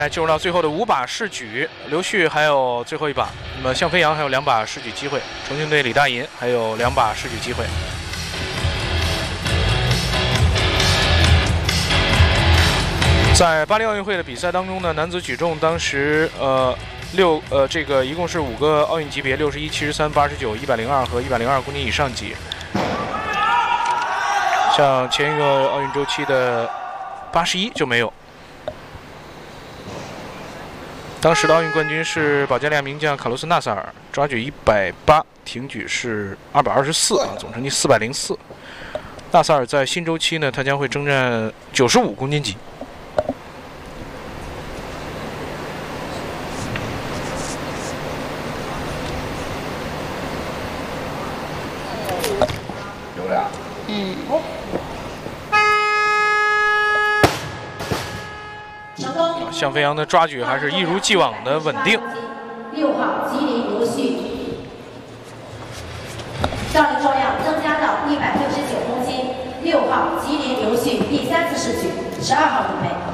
进入到最后的5把试举，刘旭还有最后一把，那么向飞扬还有2把试举机会，重庆队李大银还有2把试举机会。在巴黎奥运会的比赛当中呢，男子举重当时这个一共是5个奥运级别，61、73、89、102和102公斤以上级。像前一个奥运周期的81就没有。 当时的奥运冠军是保加利亚名将卡洛斯·纳萨尔，抓举180，挺举是224啊，总成绩404。纳萨尔在新周期呢，他将会征战95公斤级。 有俩。 向飞扬的抓举还是一如既往的稳定。 6号吉林刘旭，教练重量增加到169公斤。6号吉林刘旭第3次试举，12号准备。